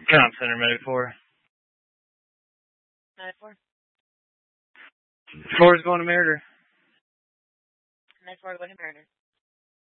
Comm Center, Medic 4. Med 4. 4 is going to Meritor. Med 4 going to Meritor.